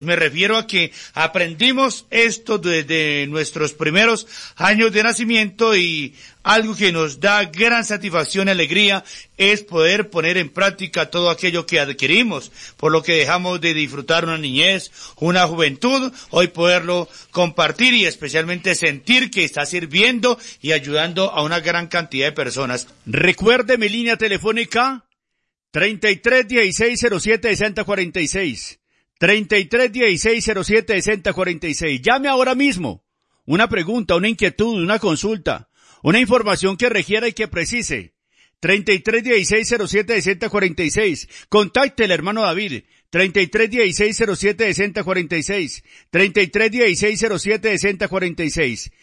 Me refiero a que aprendimos esto desde nuestros primeros años de nacimiento y algo que nos da gran satisfacción y alegría es poder poner en práctica todo aquello que adquirimos, por lo que dejamos de disfrutar una niñez, una juventud, hoy poderlo compartir y especialmente sentir que está sirviendo y ayudando a una gran cantidad de personas. Recuerde mi línea telefónica 3316076046. 3316076046. Llame ahora mismo. Una pregunta, una inquietud, una consulta, una información que requiera y que precise. 3316076046. Contacte al hermano David. 3316076046. 3316076046.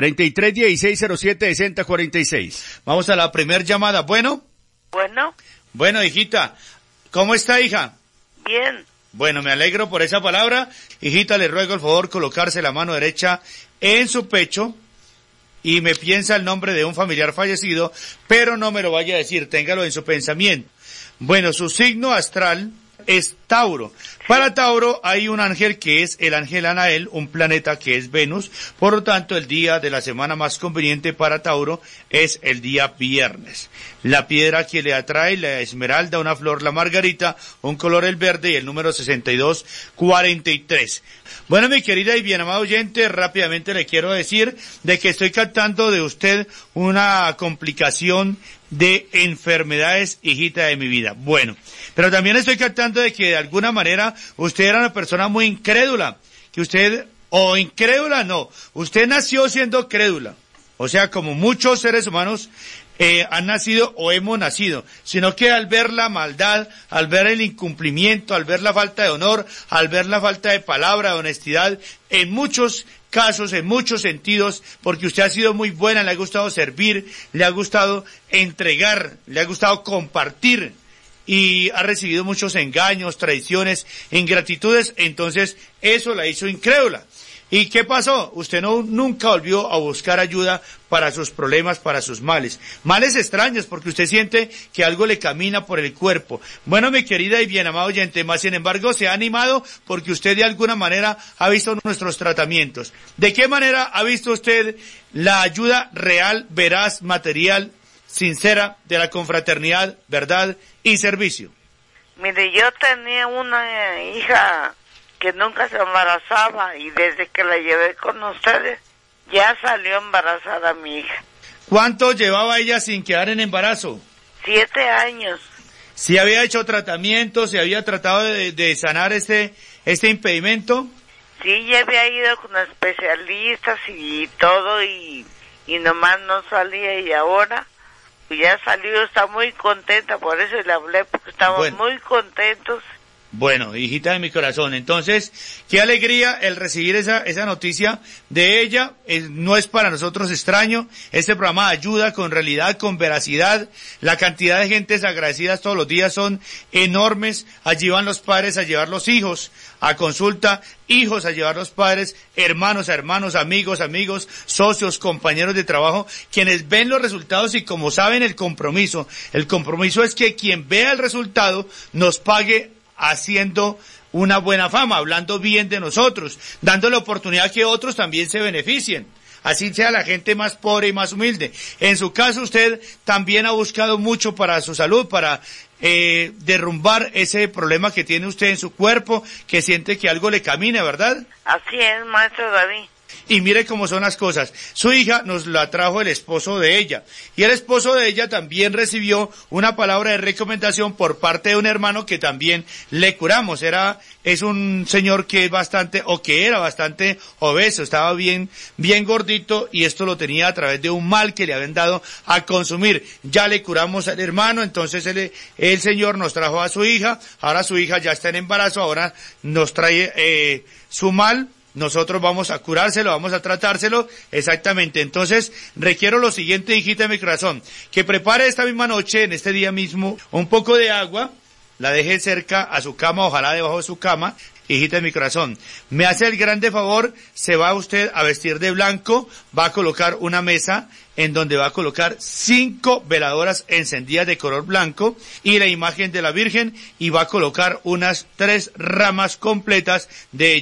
3316076046. Vamos a la primer llamada. Bueno, hijita. ¿Cómo está, hija? Bien. Bueno, me alegro por esa palabra. Hijita, le ruego el favor colocarse la mano derecha en su pecho y me piensa el nombre de un familiar fallecido, pero no me lo vaya a decir, téngalo en su pensamiento. Bueno, su signo astral es Tauro. Para Tauro hay un ángel que es el ángel Anael, un planeta que es Venus, por lo tanto el día de la semana más conveniente para Tauro es el día viernes. La piedra que le atrae, la esmeralda, una flor, la margarita, un color el verde y el número 6243. Bueno, mi querida y bien amada oyente, rápidamente le quiero decir de que estoy captando de usted una complicación de enfermedades, hijita de mi vida. Bueno, pero también estoy captando de que de alguna manera usted era una persona muy incrédula, que usted, o incrédula no, usted nació siendo crédula, o sea, como muchos seres humanos han nacido o hemos nacido, sino que al ver la maldad, al ver el incumplimiento, al ver la falta de honor, al ver la falta de palabra, de honestidad, en muchos casos, en muchos sentidos, porque usted ha sido muy buena, le ha gustado servir, le ha gustado entregar, le ha gustado compartir, y ha recibido muchos engaños, traiciones, ingratitudes, entonces eso la hizo incrédula. ¿Y qué pasó? Usted nunca volvió a buscar ayuda para sus problemas, para sus males. Males extraños, porque usted siente que algo le camina por el cuerpo. Bueno, mi querida y bien amado oyente, más sin embargo se ha animado porque usted de alguna manera ha visto nuestros tratamientos. ¿De qué manera ha visto usted la ayuda real, veraz, material, sincera de la confraternidad, verdad y servicio? Mire, yo tenía una hija que nunca se embarazaba y desde que la llevé con ustedes ya salió embarazada mi hija. ¿Cuánto llevaba ella sin quedar en embarazo? 7 años. ¿Sí había hecho tratamiento, se había tratado de sanar este impedimento? Sí, ya había ido con especialistas y todo y nomás no salía y ahora pues ya salió, está muy contenta, por eso le hablé porque estamos muy contentos. Bueno, hijita de mi corazón, entonces, qué alegría el recibir esa noticia de ella, no es para nosotros extraño, este programa ayuda con realidad, con veracidad, la cantidad de gentes agradecidas todos los días son enormes, allí van los padres a llevar los hijos a consulta, hijos a llevar los padres, hermanos a hermanos, amigos, socios, compañeros de trabajo, quienes ven los resultados y como saben el compromiso es que quien vea el resultado nos pague haciendo una buena fama, hablando bien de nosotros, dando la oportunidad que otros también se beneficien, así sea la gente más pobre y más humilde. En su caso usted también ha buscado mucho para su salud, para derrumbar ese problema que tiene usted en su cuerpo, que siente que algo le camina, ¿verdad? Así es, maestro David. Y mire cómo son las cosas. Su hija nos la trajo el esposo de ella. Y el esposo de ella también recibió una palabra de recomendación por parte de un hermano que también le curamos. Es un señor que era bastante obeso, estaba bien gordito y esto lo tenía a través de un mal que le habían dado a consumir. Ya le curamos al hermano, entonces el señor nos trajo a su hija. Ahora su hija ya está en embarazo, ahora nos trae su mal. Nosotros vamos a curárselo, vamos a tratárselo, exactamente. Entonces, requiero lo siguiente, hijita de mi corazón, que prepare esta misma noche, en este día mismo, un poco de agua, la deje cerca a su cama, ojalá debajo de su cama, hijita de mi corazón. Me hace el grande favor, se va usted a vestir de blanco, va a colocar una mesa en donde va a colocar 5 veladoras encendidas de color blanco y la imagen de la Virgen y va a colocar unas 3 ramas completas de